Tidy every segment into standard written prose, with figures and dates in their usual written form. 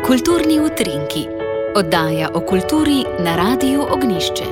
Kulturni utrinki, oddaja o kulturi na Radiu Ognjišče.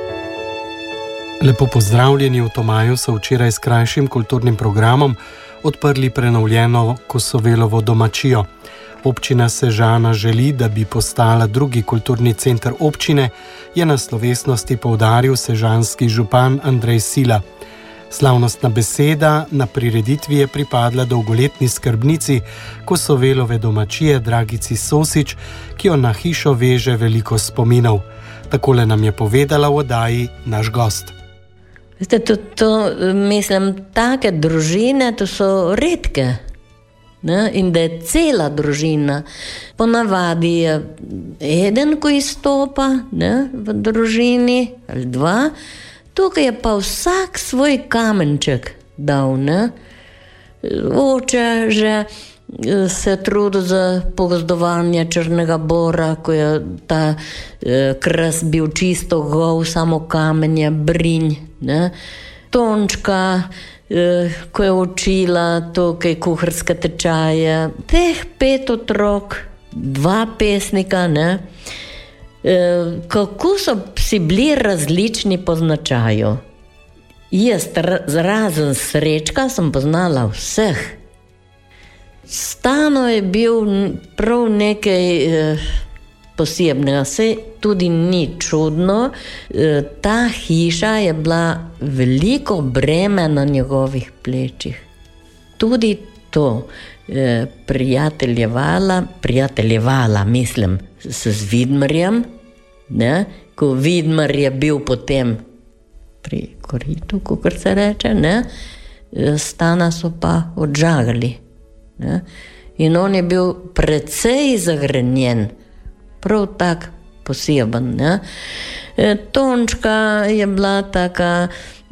Lepo pozdravljeni, v Tomaju so včeraj s krajšim kulturnim programom odprli prenovljeno Kosovelovo domačijo. Občina Sežana želi, da bi postala drugi kulturni center občine, je na slovesnosti poudaril sežanski župan Andrej Sila. Slavnostna beseda na prireditvi je pripadla dolgoletni skrbnici Kosovelove domačije Dragici Sosič, ki jo na hišo veže veliko spominov. Takole nam je povedala v oddaji naš gost. Veste, mislim, take družine, to so redke. Ne? In da je cela družina. Ponavadi je eden, ko izstopa, ne, v družini, ali dva. Tukaj je pa vsak svoj kamenček dal, ne. Oče že se trudi za pogozdovanje Črnega Bora, ko je ta kras bil čisto gol, samo kamenje, brinj, ne. Tončka, ko je učila tukaj kuharske tečaje. Teh 5 otrok, 2 pesnika, ne. Kako so si bili različni po značaju. Jaz, razen Srečka, sem poznala vseh. Stano je bil prav nekaj posebnega. Saj tudi ni čudno. Ta hiša je bila veliko breme na njegovih plečih. Tudi to prijateljevala, mislim, z Vidmarjem, ne? Ko Vidmar je bil potem pri koritu, kakor se reče, ne? Stana so pa odžagali, ne? In on je bil precej zagrenjen, prav tak poseben, ne? Tončka je bila taka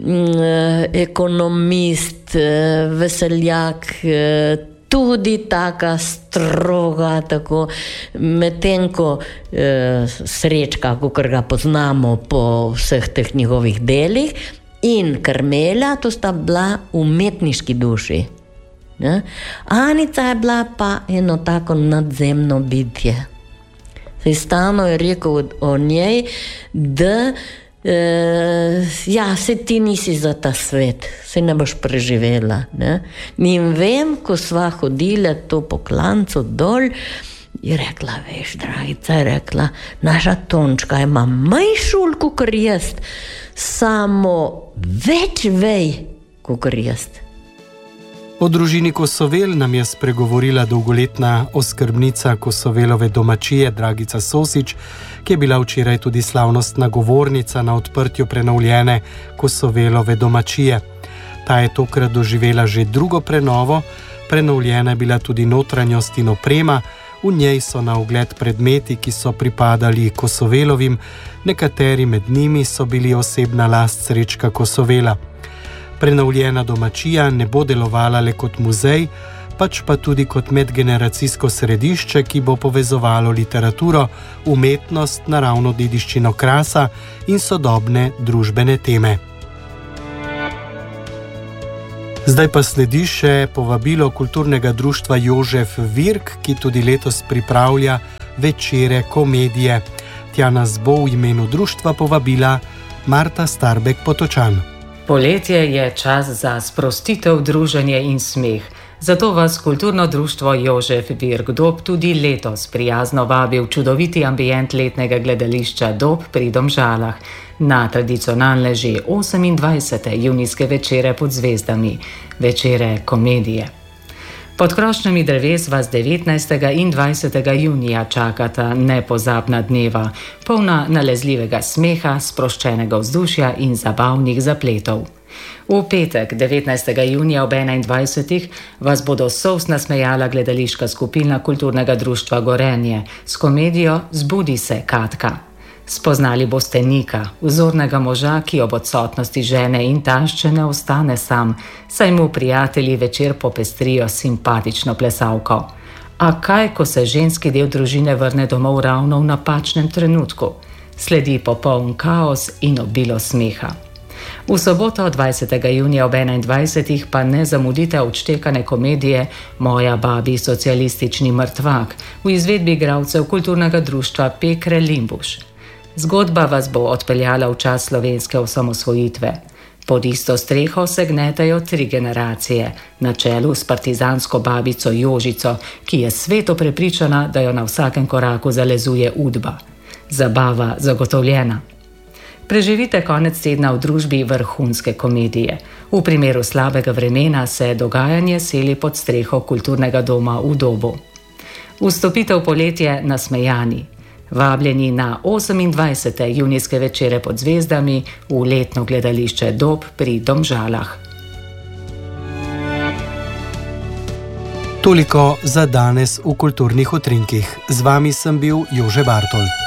ekonomist, veseljak, tudi taka stroga, tako, medtem ko Srečka, kakor ga poznamo po vseh teh njegovih delih, in Karmela, to sta bila umetniški duši. Ne? Anica je bila pa eno tako nadzemno bitje. Saj Stano je rekel o njej, da se ti nisi za ta svet, se ne boš preživela, ne? In vem, ko sva hodila to po klancu dol, je rekla, veš, Dragica, je rekla, naša Tončka ima manj šul, kakor jaz, samo več vej, kakor jaz. O družini Kosovel nam je spregovorila dolgoletna oskrbnica Kosovelove domačije Dragica Sosič, ki je bila včeraj tudi slavnostna govornica na odprtju prenovljene Kosovelove domačije. Ta je tokrat doživela že drugo prenovo, prenovljena je bila tudi notranjost in oprema, v njej so na ogled predmeti, ki so pripadali Kosovelovim, nekateri med njimi so bili osebna last Srečka Kosovela. Prenovljena domačija ne bo delovala le kot muzej, pač pa tudi kot medgeneracijsko središče, ki bo povezovalo literaturo, umetnost, naravno dediščino krasa in sodobne družbene teme. Zdaj pa sledi še povabilo kulturnega društva Jožef Virk, ki tudi letos pripravlja večere komedije. Tja nas bo v imenu društva povabila Marta Starbek Potočan. Poletje je čas za sprostitev, druženje in smeh. Zato vas kulturno društvo Jožef Virk Dob tudi letos prijazno vabi v čudoviti ambient letnega gledališča Dob pri Domžalah na tradicionalne že 28. junijske večere pod zvezdami, večere komedije. Pod krošnjami dreves vas 19. in 20. junija čakata nepozabna dneva, polna nalezljivega smeha, sproščenega vzdušja in zabavnih zapletov. V petek, 19. junija ob 21. vas bodo sovs nasmejala gledališka skupina kulturnega društva Gorenje s komedijo Zbudi se, Katka. Spoznali boste Nika, vzornega moža, ki ob odsotnosti žene in tašče ne ostane sam, saj mu prijatelji večer popestrijo simpatično plesalko. A kaj, ko se ženski del družine vrne domov ravno v napačnem trenutku? Sledi popoln kaos in obilo smeha. V soboto 20. junija ob 21. pa ne zamudite odštekane komedije Moja babi socialistični mrtvak v izvedbi igralcev kulturnega društva Pekre Limbuš. Zgodba vas bo odpeljala v čas slovenske osamosvojitve. Pod isto streho se gnetejo 3 generacije, na čelu s partizansko babico Jožico, ki je sveto prepričana, da jo na vsakem koraku zalezuje udba. Zabava zagotovljena. Preživite konec tedna v družbi vrhunske komedije. V primeru slabega vremena se dogajanje seli pod streho kulturnega doma v Dobu. Vstopite v poletje nasmejani. Vabljeni na 28. junijske večere pod zvezdami v letno gledališče Dob pri Domžalah. Toliko za danes v Kulturnih utrinkih. Z vami sem bil Jože Bartol.